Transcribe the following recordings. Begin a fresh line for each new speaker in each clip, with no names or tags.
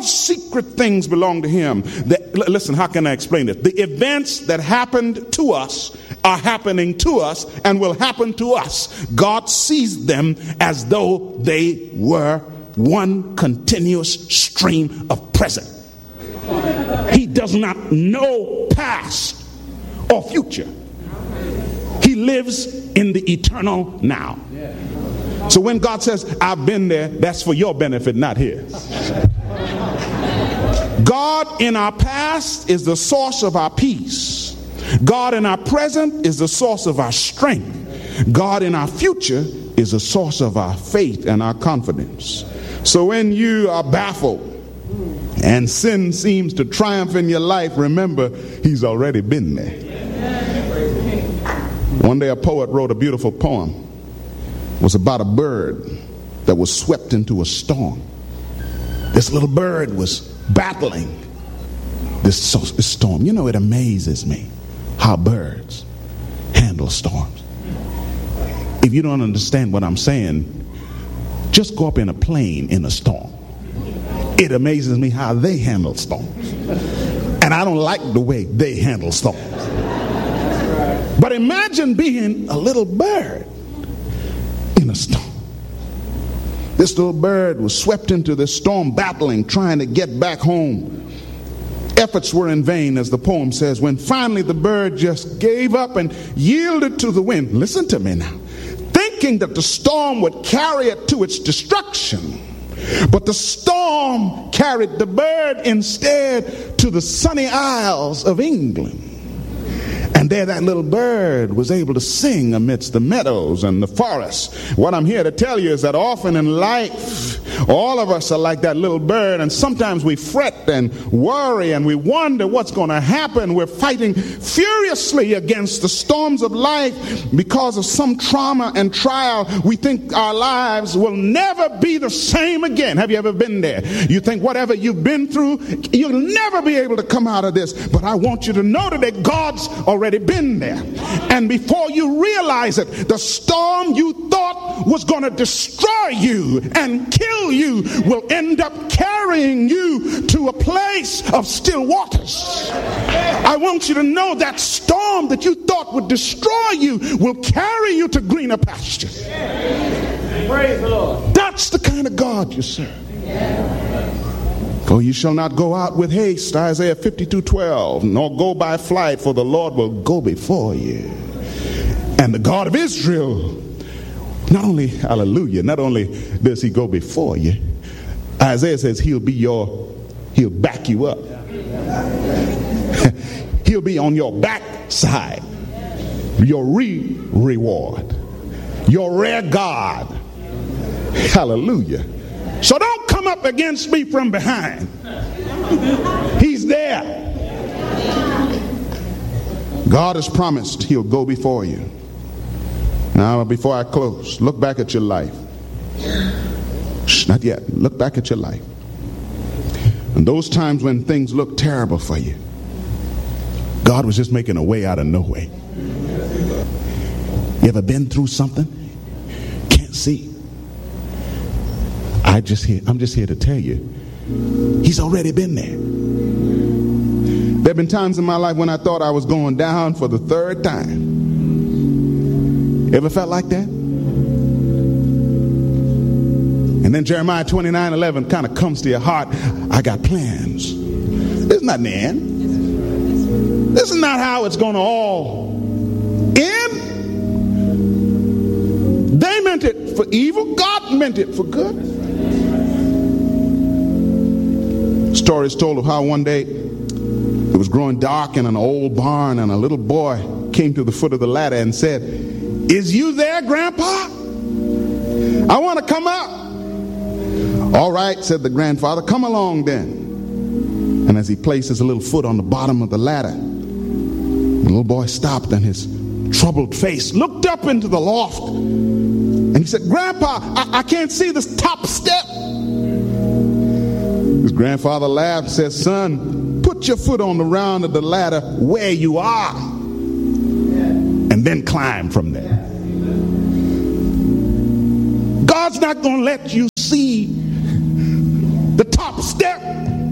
secret things belong to him. Listen, how can I explain it? The events that happened to us are happening to us and will happen to us. God sees them as though they were one continuous stream of present. He does not know past or future. He lives in the eternal now. So when God says, I've been there, that's for your benefit, not his. God in our past is the source of our peace. God in our present is the source of our strength. God in our future is the source of our faith and our confidence. So when you are baffled and sin seems to triumph in your life, remember, he's already been there. One day a poet wrote a beautiful poem. It was about a bird that was swept into a storm. This little bird was battling this storm. You know, it amazes me how birds handle storms. If you don't understand what I'm saying, just go up in a plane in a storm. It amazes me how they handle storms. And I don't like the way they handle storms. But imagine being a little bird in a storm. This little bird was swept into this storm, battling, trying to get back home. Efforts were in vain, as the poem says, when finally the bird just gave up and yielded to the wind. Listen to me now. Thinking that the storm would carry it to its destruction. But the storm carried the bird instead to the sunny isles of England. And there that little bird was able to sing amidst the meadows and the forests. What I'm here to tell you is that often in life, all of us are like that little bird, and sometimes we fret and worry and we wonder what's going to happen. We're fighting furiously against the storms of life because of some trauma and trial. We think our lives will never be the same again. Have you ever been there? You think whatever you've been through, you'll never be able to come out of this. But I want you to know that God's already been there. And before you realize it, the storm you thought was going to destroy you and kill you will end up carrying you to a place of still waters. I want you to know that storm that you thought would destroy you will carry you to greener pastures. Praise the Lord. That's the kind of God you serve. For you shall not go out with haste, Isaiah 52:12, nor go by flight, for the Lord will go before you. And the God of Israel, not only, hallelujah, not only does he go before you, Isaiah says he'll back you up. He'll be on your backside, your reward, your rear guard. Hallelujah. So don't come up against me from behind. He's there. God has promised he'll go before you. Now, before I close, look back at your life. Not yet. Look back at your life. And those times when things look terrible for you, God was just making a way out of no way. You ever been through something? Can't see. I'm just here to tell you, he's already been there. There have been times in my life when I thought I was going down for the third time. Ever felt like that? And then Jeremiah 29:11 kind of comes to your heart. I got plans. This is not the end. This is not how it's going to all end. They meant it for evil. God meant it for good. Story is told of how one day it was growing dark in an old barn, and a little boy came to the foot of the ladder and said, "Is you there, Grandpa? I want to come up." "All right," said the grandfather, "come along then." And as he placed his little foot on the bottom of the ladder, the little boy stopped, and his troubled face looked up into the loft, and he said, "Grandpa, I can't see this top step." His grandfather laughed and said, "Son, put your foot on the round of the ladder where you are, and then climb from there." God's not going to let you see the top step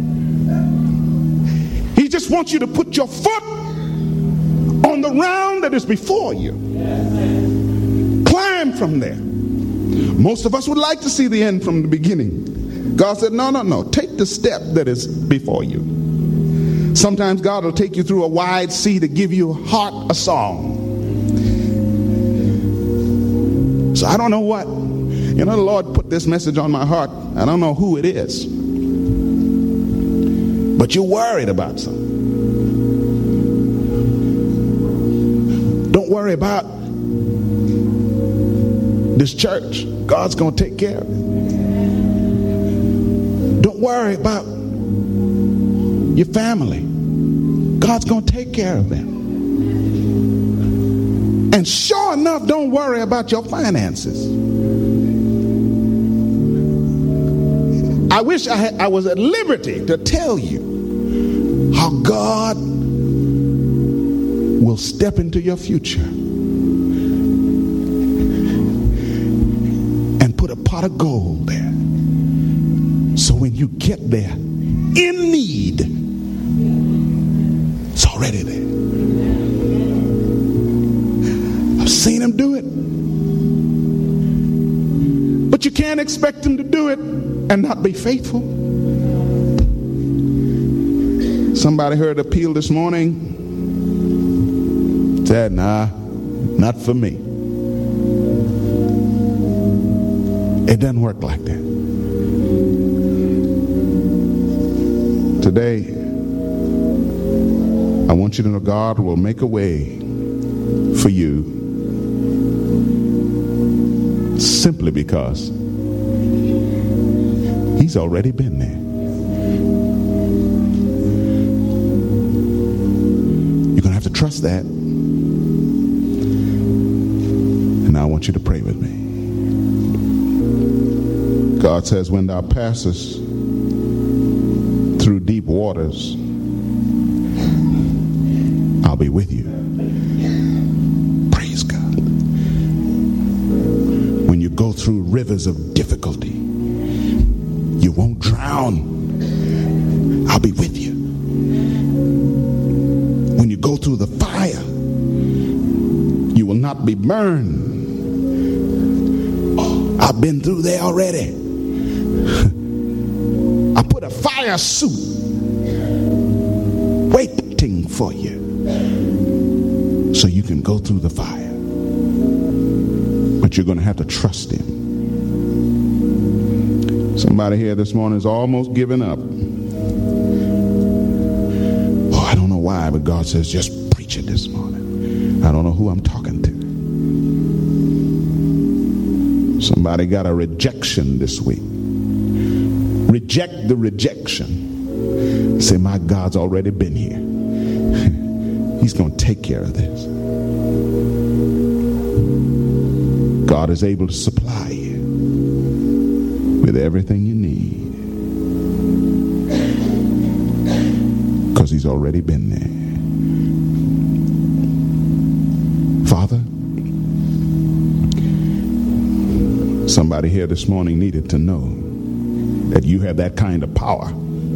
just wants you to put your foot on the ground that is before you. Climb from there. Most of us would like to see the end from the beginning. God said, no. Take the step that is before you. Sometimes God will take you through a wide sea to give your heart a song. So I don't know what. The Lord put this message on my heart. I don't know who it is. But you're worried about something. Don't worry about this church. God's going to take care of it. Don't worry about your family. God's going to take care of them. And sure enough, don't worry about your finances. I wish I was at liberty to tell you how God will step into your future and put a pot of gold there. So when you get there in need, it's already there. I've seen him do it. But you can't expect him to do it and not be faithful. Somebody heard an appeal this morning. Said, nah, not for me. It doesn't work like that. Today, I want you to know God will make a way for you simply because He's already been there. You're going to have to trust that. And I want you to pray with me. God says, when thou passest through deep waters, I'll be with you. Praise God. When you go through rivers of difficulty, you won't drown. I'll be with you. When you go through the fire, you will not be burned. I've been through there already. I put a fire suit waiting for you so you can go through the fire. But you're going to have to trust Him. Somebody here this morning is almost giving up. Oh, I don't know why, but God says just preach it this morning. I don't know who I'm talking to. Somebody got a rejection this week. Reject the rejection. Say, my God's already been here. He's going to take care of this. God is able to supply you with everything you need because He's already been there. Father, somebody here this morning needed to know that you have that kind of power.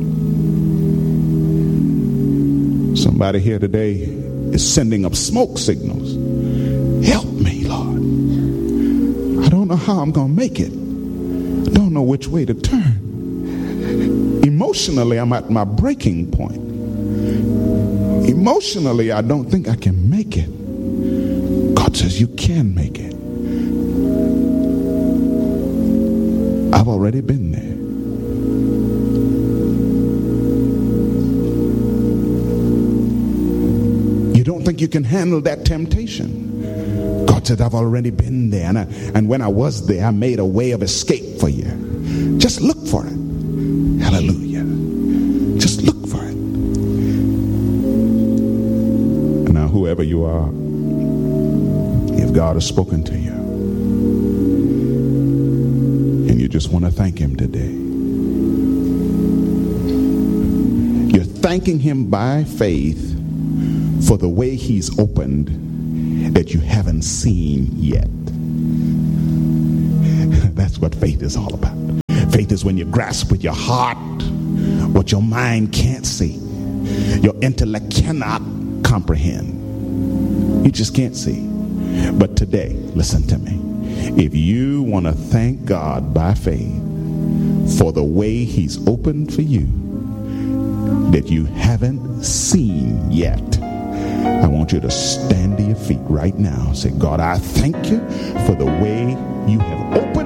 Somebody here today is sending up smoke signals. Help me, Lord. I don't know how I'm going to make it. I don't know which way to turn. Emotionally, I'm at my breaking point. Emotionally, I don't think I can make it. God says you can make it. I've already been there. You don't think you can handle that temptation. God said, I've already been there. And when I was there, I made a way of escape for you. Just look for it. Hallelujah. Just look for it. And now, whoever you are, if God has spoken to you, and you just want to thank Him today, you're thanking Him by faith for the way He's opened that you haven't seen yet. That's what faith is all about. Faith is when you grasp with your heart what your mind can't see. Your intellect cannot comprehend. You just can't see. But today, listen to me. If you want to thank God by faith for the way he's opened for you that you haven't seen yet, I want you to stand to your feet right now. Say, God, I thank you for the way you have opened